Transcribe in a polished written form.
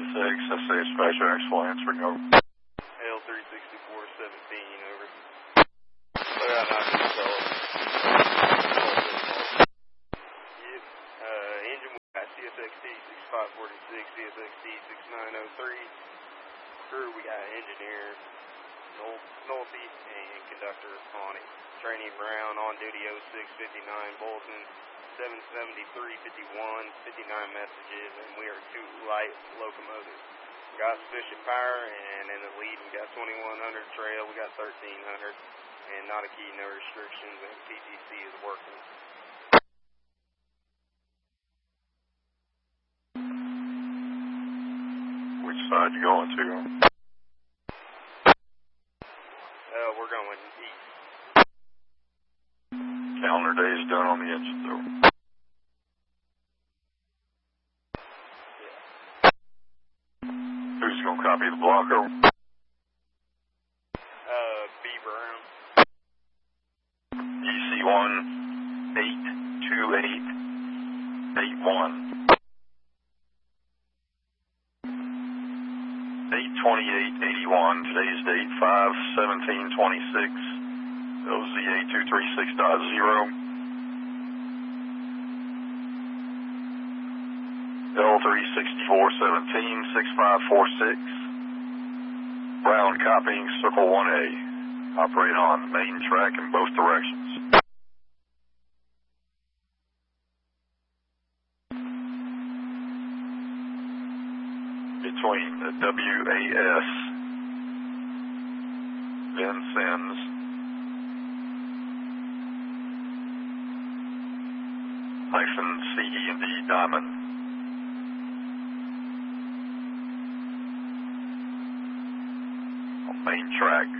SA Dispatcher, actual answer, go. L36417, over. Clear out 9 Yep. Engine we got CSXT 6546, CSXT 6903. Crew, we got engineer Nolte and conductor Pawnee. Trainee Brown, on duty 0659, bulletin 77351, 59 messages, and we are 2 light locomotives. We got sufficient power, and in the lead we got 2100 trail, we got 1300, and not a key, no restrictions, and PTC is working. Which side you going to? We're going east. Calendar day is done on the engine, though. Who's going to copy the block over? B. Brown. EC1 82881. 82881, today's date 5/17/26. LZA 236.0. L36417, 6546. Brown copying circle 1A. Operate on main track in both directions. Between the WAS, Vincennes, -CE&D Diamond. On main track.